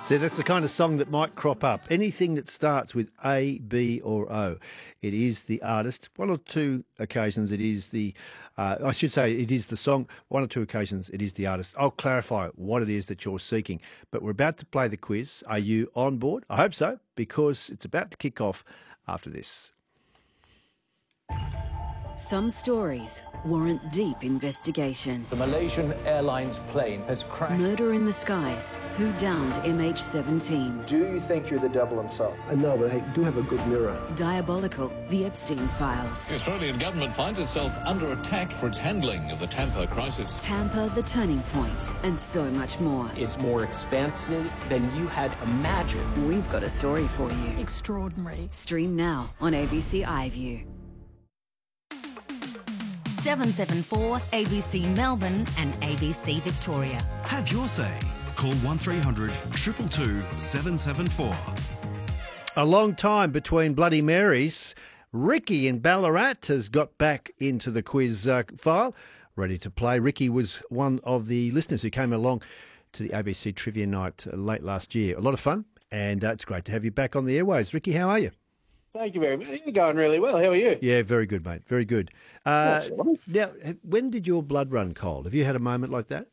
See, that's the kind of song that might crop up. Anything that starts with A, B, or O. It is the artist. One or two occasions it is the, I should say it is the song. One or two occasions it is the artist. I'll clarify what it is that you're seeking. But we're about to play the quiz. Are you on board? I hope so, because it's about to kick off after this. Some stories warrant deep investigation. The Malaysian Airlines plane has crashed. Murder in the skies. Who downed MH17? Do you think you're the devil himself? No, but I do have a good mirror. Diabolical. The Epstein Files. The Australian government finds itself under attack for its handling of the Tampa crisis. Tampa, the turning point, and so much more. It's more expansive than you had imagined. We've got a story for you. Extraordinary. Stream now on ABC iView. 774 ABC Melbourne and ABC Victoria. Have your say. Call 1300 222 774. A long time between Bloody Marys. Ricky in Ballarat has got back into the quiz file, ready to play. Ricky was one of the listeners who came along to the ABC Trivia Night late last year. A lot of fun, and it's great to have you back on the airwaves. Ricky, how are you? Thank you very much. You're going really well. How are you? Yeah, very good, mate. Very good. Now, when did your blood run cold? Have you had a moment like that?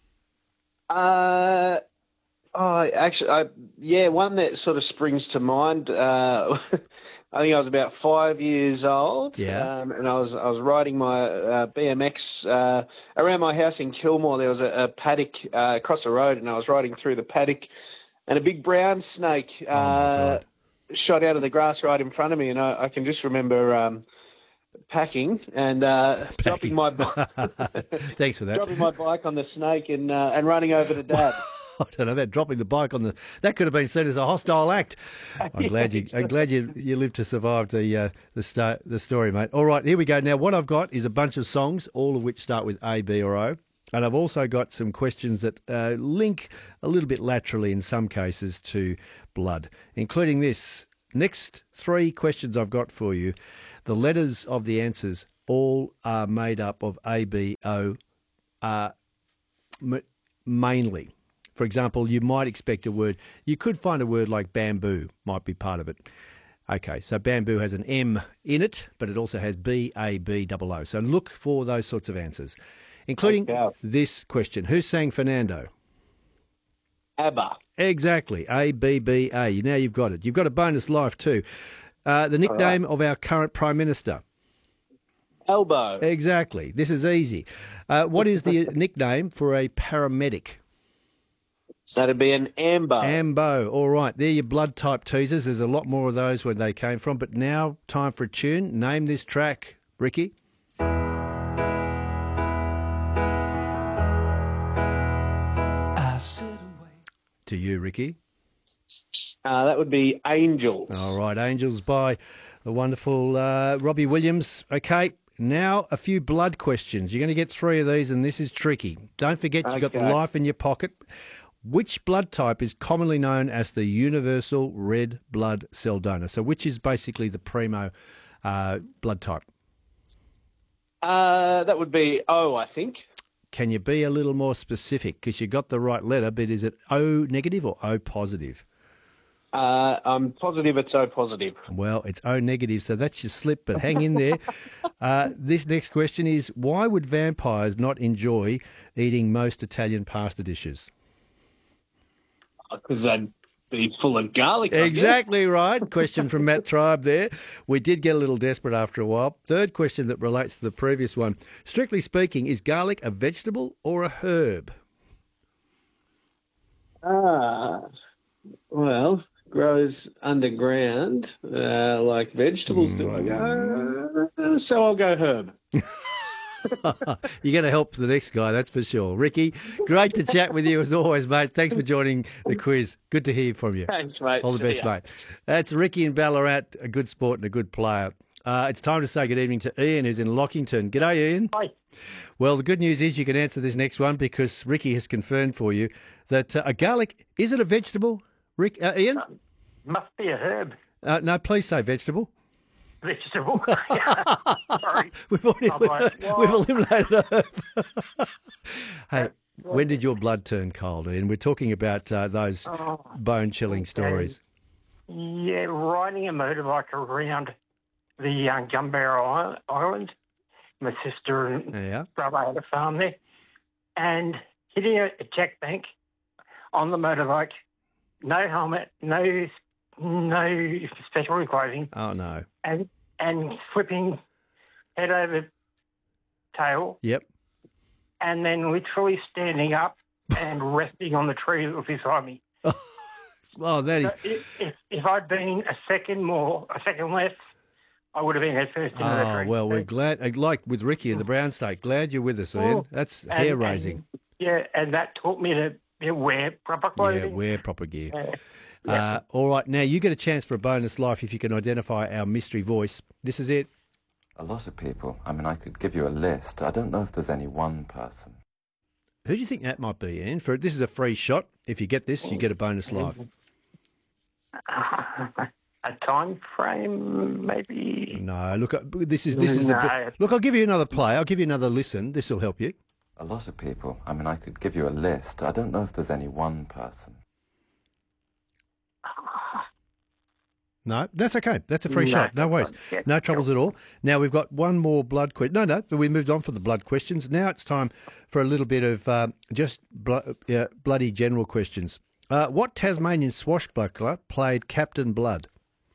One that sort of springs to mind. I think I was about 5 years old. Yeah. And I was riding my BMX around my house in Kilmore. There was a paddock across the road, and I was riding through the paddock, and a big brown snake shot out of the grass right in front of me, and I can just remember packing and dropping my Thanks for that. dropping my bike on the snake and running over to Dad. I don't know about dropping the bike on the. That could have been seen as a hostile act. I'm glad you lived to survive the story, mate. All right, here we go. Now, what I've got is a bunch of songs, all of which start with A, B, or O. And I've also got some questions that link a little bit laterally in some cases to blood, including this. Next three questions I've got for you, the letters of the answers all are made up of A, B, O mainly. For example, you might expect a word. You could find a word like bamboo might be part of it. Okay, so bamboo has an M in it, but it also has B-A-B-O-O. So look for those sorts of answers, including this question. Who sang Fernando? ABBA. Exactly, A-B-B-A. Now you've got it. You've got a bonus life too. The nickname of our current Prime Minister? Elbow. Exactly. This is easy. What is the nickname for a paramedic? That'd be an ambo. Ambo. All right. They're your blood type teasers. There's a lot more of those where they came from. But now, time for a tune. Name this track, Ricky. To you, Ricky. That would be Angels. All right. Angels by the wonderful Robbie Williams. Okay. Now, a few blood questions. You're going to get three of these, and this is tricky. Don't forget you've got the life in your pocket. Which blood type is commonly known as the universal red blood cell donor? So which is basically the primo blood type? That would be O, I think. Can you be a little more specific? Because you got the right letter, but is it O negative or O positive? I'm positive it's O positive. Well, it's O negative, so that's your slip, but hang in there. This next question is, why would vampires not enjoy eating most Italian pasta dishes? Because they'd be full of garlic. Exactly right. Question from Matt Tribe there. We did get a little desperate after a while. Third question that relates to the previous one. Strictly speaking, is garlic a vegetable or a herb? Well, grows underground like vegetables do. So I'll go herb. You're going to help the next guy, that's for sure. Ricky, great to chat with you as always, mate. Thanks for joining the quiz. Good to hear from you. Thanks, mate. All the best, mate. That's Ricky in Ballarat, a good sport and a good player. It's time to say good evening to Ian, who's in Lockington. G'day, Ian. Hi. Well, the good news is you can answer this next one because Ricky has confirmed for you that a garlic, is it a vegetable, Ian? Must be a herb. No, please say vegetable. Vegetable. Sorry. We've eliminated a herb. Hey, When did your blood turn cold? And we're talking about those bone-chilling stories. Yeah, riding a motorbike around the Gumbarrow Island. My sister and brother had a farm there. And hitting a jack bank on the motorbike, no helmet, no special clothing. Oh, no. And flipping head over tail. Yep. And then literally standing up and resting on the tree that was beside me. Oh, that is... So if I'd been a second less, I would have been head first into the tree. Well, we're glad, like with Ricky in the Brown State, glad you're with us, Ian. That's hair-raising. And that taught me to wear proper clothing. Yeah, wear proper gear. All right, now you get a chance for a bonus life if you can identify our mystery voice. This is it. A lot of people. I mean, I could give you a list. I don't know if there's any one person. Who do you think that might be, Ian? This is a free shot. If you get this, you get a bonus life. A time frame, maybe? No, look, this is look, I'll give you another play. I'll give you another listen. This will help you. A lot of people. I mean, I could give you a list. I don't know if there's any one person. No, that's okay. That's a free shot. No worries. No troubles at all. Now, we've got one more blood question. No, we moved on from the blood questions. Now it's time for a little bit of just bloody general questions. What Tasmanian swashbuckler played Captain Blood?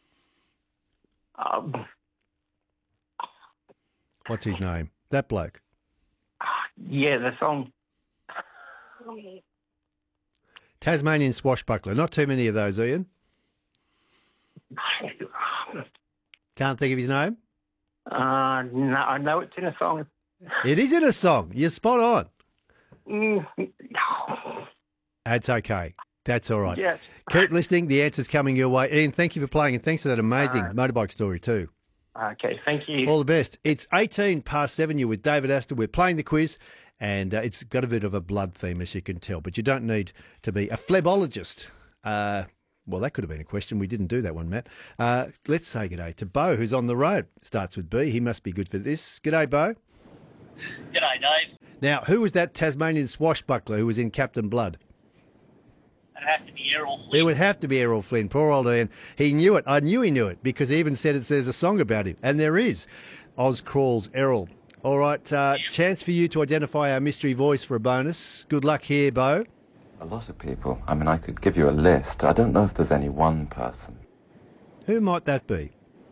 What's his name? That bloke. Yeah, the song. Tasmanian swashbuckler. Not too many of those, Ian. Can't think of his name? No, I know it's in a song. It is in a song. You're spot on. That's okay. That's all right. Yes. Keep listening. The answer's coming your way. Ian, thank you for playing, and thanks for that amazing motorbike story too. Okay, thank you. All the best. It's 7:18. You're with David Astor. We're playing the quiz, and it's got a bit of a blood theme, as you can tell, but you don't need to be a phlebologist. Well, that could have been a question. We didn't do that one, Matt. Let's say g'day to Bo, who's on the road. Starts with B. He must be good for this. G'day, Bo. G'day, Dave. Now, who was that Tasmanian swashbuckler who was in Captain Blood? It'd have to be Errol Flynn. It would have to be Errol Flynn. Poor old Ian. He knew it. I knew he knew it because he even said there's a song about him. And there is. Oz Crawl's Errol. All right, chance for you to identify our mystery voice for a bonus. Good luck here, Bo. A lot of people. I mean, I could give you a list. I don't know if there's any one person. Who might that be?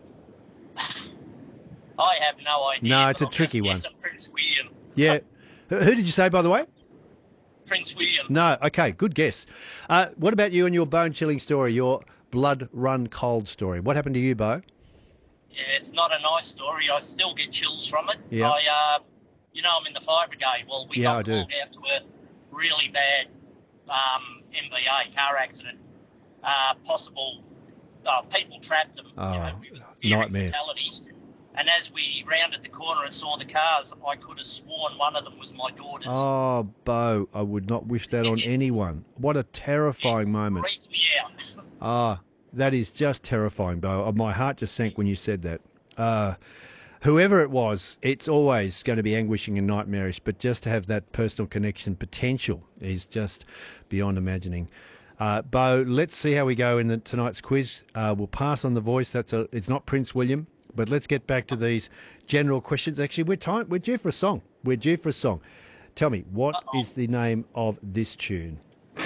I have no idea. No, it's a tricky one. Prince William. Yeah. Who did you say, by the way? Prince William. No, okay, good guess. What about you and your bone-chilling story, your blood-run-cold story? What happened to you, Bo? Yeah, it's not a nice story. I still get chills from it. Yeah. I'm in the fire brigade. Well, we got called out to a really bad MVA, car accident. Possible people trapped them. Nightmare. Fatalities. And as we rounded the corner and saw the cars, I could have sworn one of them was my daughter's. Oh, Bo, I would not wish that on anyone. What a terrifying moment. Freaked me out. That is just terrifying, Bo. My heart just sank when you said that. Whoever it was, it's always going to be anguishing and nightmarish, but just to have that personal connection potential is just beyond imagining. Bo, let's see how we go in tonight's quiz. We'll pass on the voice. It's not Prince William. But let's get back to these general questions. Actually, we're due for a song. We're due for a song. Tell me, what is the name of this tune?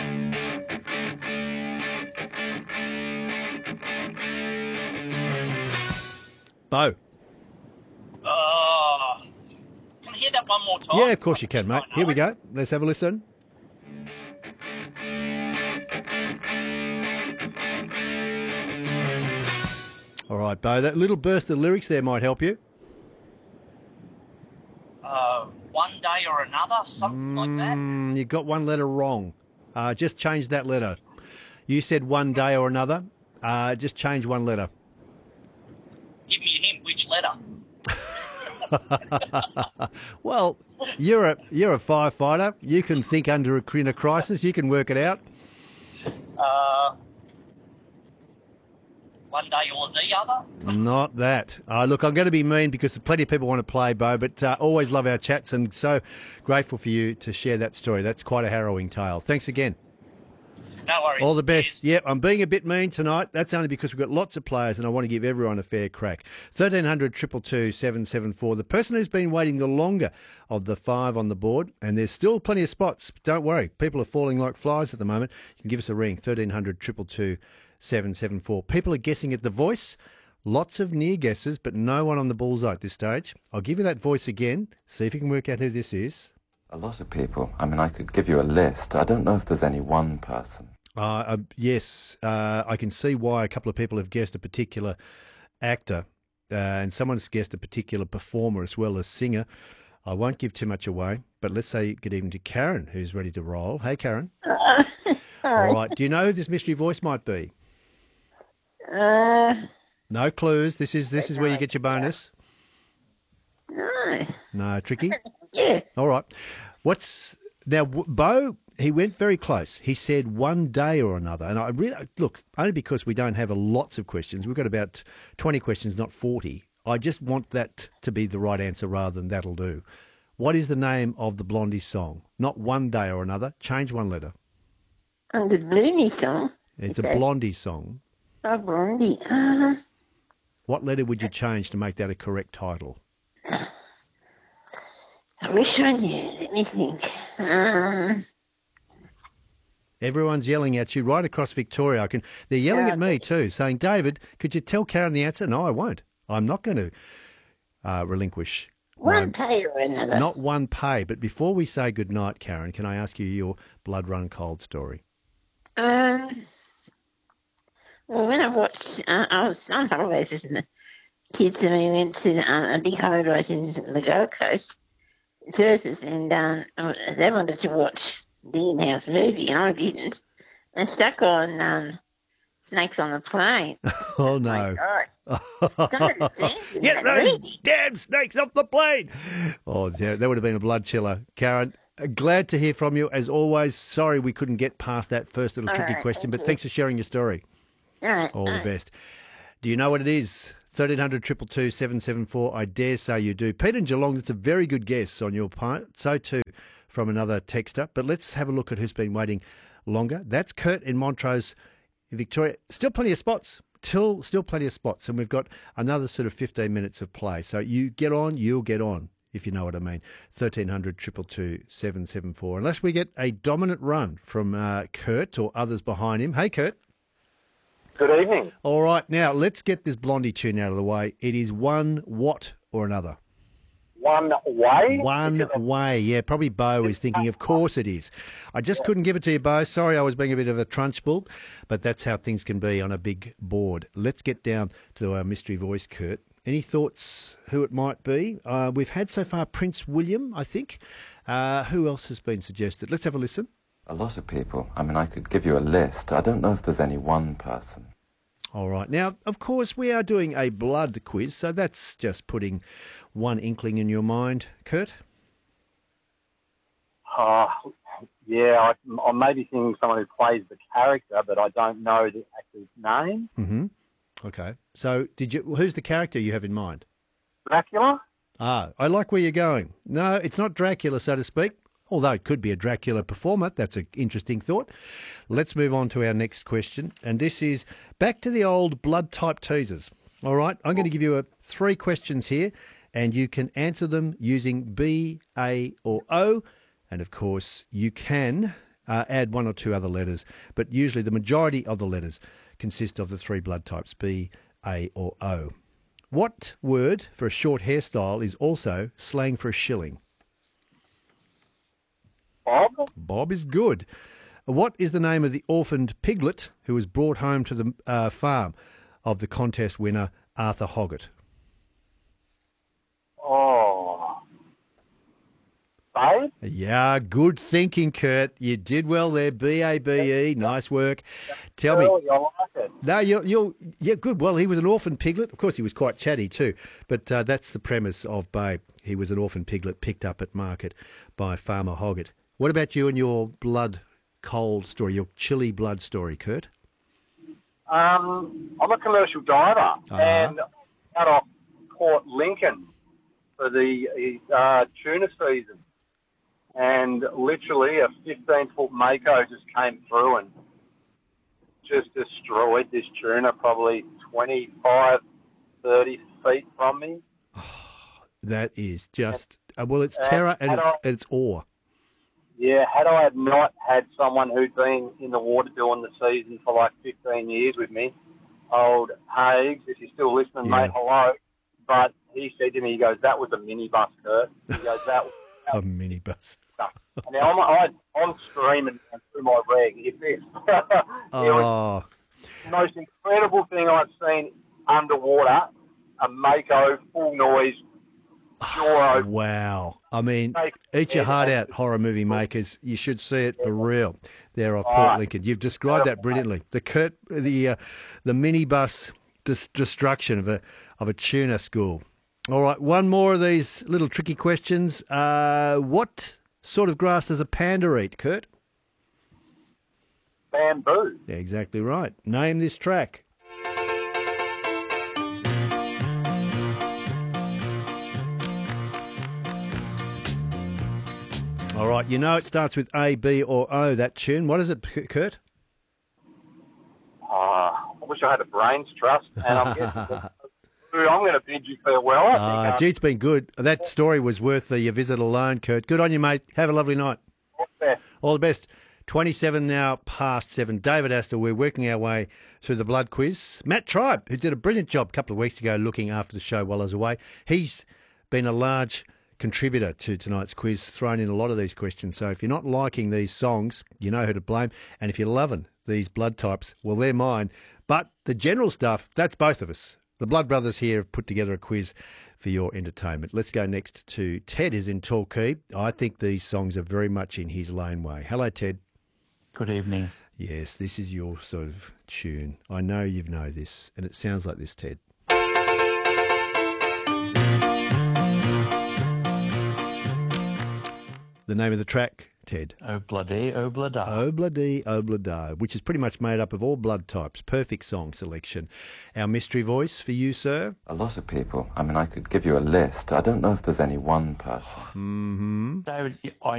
Bo. Can I hear that one more time? Yeah, of course you can, mate. Here we go. Let's have a listen. All right, Bo, that little burst of lyrics there might help you. One day or another, something like that. You got one letter wrong. Just change that letter. You said one day or another. Just change one letter. Give me a hint, which letter? Well, you're a firefighter. You can think in a crisis. You can work it out. one day or the other. Not that. Look, I'm going to be mean because plenty of people want to play, Bo, but always love our chats and so grateful for you to share that story. That's quite a harrowing tale. Thanks again. No worries. All the best. Yep, I'm being a bit mean tonight. That's only because we've got lots of players and I want to give everyone a fair crack. 1300 222 774. The person who's been waiting the longer of the 5 on the board, and there's still plenty of spots. Don't worry. People are falling like flies at the moment. You can give us a ring, 1300 222 774. People are guessing at the voice. Lots of near guesses, but no one on the bullseye at this stage. I'll give you that voice again. See if you can work out who this is. A lot of people. I mean, I could give you a list. I don't know if there's any one person. Yes, I can see why a couple of people have guessed a particular actor, and someone's guessed a particular performer as well as singer. I won't give too much away, but let's say get even to Karen, who's ready to roll. Hey, Karen. All right. Do you know who this mystery voice might be? No clues. This is where you get your bonus. No, tricky. Yeah. All right. Now, Bo? He went very close. He said one day or another. And I really, look, only because we don't have lots of questions. We've got about 20 questions, not 40. I just want that to be the right answer rather than that'll do. What is the name of the Blondie song? Not one day or another. Change one letter. The Blondie song? It's a Blondie song. Oh, Blondie. What letter would you change to make that a correct title? I wish I knew. Let me think. Everyone's yelling at you right across Victoria. They're yelling at me too, saying, David, could you tell Karen the answer? No, I won't. I'm not going to relinquish. One pay or another. Not one pay. But before we say goodnight, Karen, can I ask you your blood run cold story? Well, when I watched, I was on holidays with the kids and we went to a big holiday in the Gold Coast, surfers, and they wanted to watch the in-house movie, and I didn't. I stuck on Snakes on the Plane. Oh, no. Get those damn snakes off the plane. Oh, that would have been a blood chiller. Karen, glad to hear from you, as always. Sorry we couldn't get past that first little tricky question, but thanks for sharing your story. All the best. Do you know what it is? 1300 222 774. I dare say you do. Peter in Geelong, that's a very good guess on your part. So too from another texter. But let's have a look at who's been waiting longer. That's Kurt in Montrose, in Victoria. Still plenty of spots. Still plenty of spots. And we've got another sort of 15 minutes of play. So you get on, you'll get on, if you know what I mean. 1300 222 774. Unless we get a dominant run from Kurt or others behind him. Hey, Kurt. Good evening. All right, now let's get this Blondie tune out of the way. It is one what or another? One way? One way, yeah. Probably Bo is thinking, of course it is. I just couldn't give it to you, Bo. Sorry, I was being a bit of a trunchbull, but that's how things can be on a big board. Let's get down to our mystery voice, Kurt. Any thoughts who it might be? We've had so far Prince William, I think. Who else has been suggested? Let's have a listen. A lot of people. I mean, I could give you a list. I don't know if there's any one person. All right. Now, of course, we are doing a blood quiz, so that's just putting one inkling in your mind. Kurt? Yeah, I may be thinking someone who plays the character, but I don't know the actor's name. Mm-hmm. Okay. So, who's the character you have in mind? Dracula? I like where you're going. No, it's not Dracula, so to speak. Although it could be a Dracula performer. That's an interesting thought. Let's move on to our next question. And this is back to the old blood type teasers. All right, I'm going to give you 3 questions here, and you can answer them using B, A, or O. And, of course, you can add 1 or 2 other letters. But usually the majority of the letters consist of the 3 blood types, B, A, or O. What word for a short hairstyle is also slang for a shilling? Bob? Bob is good. What is the name of the orphaned piglet who was brought home to the farm of the contest winner, Arthur Hoggett? Oh. Babe? Yeah, good thinking, Kurt. You did well there. B-A-B-E. Nice work. Tell me. I like it. No, yeah, good. Well, he was an orphan piglet. Of course, he was quite chatty too. But that's the premise of Babe. He was an orphan piglet picked up at market by Farmer Hoggett. What about you and your blood cold story, your chilly blood story, Kurt? I'm a commercial diver, and out off Port Lincoln for the tuna season. And literally a 15-foot mako just came through and just destroyed this tuna, probably 25, 30 feet from me. That is just, well, it's terror and it's awe. Yeah, had I not had someone who'd been in the water doing the season for like 15 years with me, old Hagues, if you're still listening, mate, hello. But he said to me, he goes, that was a minibus, Kurt. He goes, that was a minibus. Now, I'm screaming through my reg. It was the most incredible thing I've seen underwater, a mako, full noise, jaw open. Wow. I mean, eat your heart out, horror movie makers. You should see it for real. There on Port Lincoln. You've described that brilliantly. The minibus destruction of a tuna school. All right, one more of these little tricky questions. What sort of grass does a panda eat, Kurt? Bamboo. Yeah, exactly right. Name this track. All right, you know it starts with A, B, or O, that tune. What is it, Kurt? I wish I had a brains trust, and I'm going to bid you farewell. Gee, it's been good. That story was worth the visit alone, Kurt. Good on you, mate. Have a lovely night. All the best. All the best. 27 now past 7. David Astor, we're working our way through the blood quiz. Matt Tribe, who did a brilliant job a couple of weeks ago looking after the show while I was away, he's been a large contributor to tonight's quiz, thrown in a lot of these questions. So if you're not liking these songs, you know who to blame. And if you're loving these blood types, well, they're mine. But the general stuff, that's both of us. The Blood Brothers here have put together a quiz for your entertainment. Let's go next to Ted, who's in Torquay. I think these songs are very much in his laneway. Hello, Ted. Good evening. Yes, this is your sort of tune. I know you know this, and it sounds like this, Ted. The name of the track, Ted? Obladi, Oblada. Obladi, Oblada, which is pretty much made up of all blood types. Perfect song selection. Our mystery voice for you, sir? A lot of people. I mean, I could give you a list. I don't know if there's any one person. Mm-hmm. David, I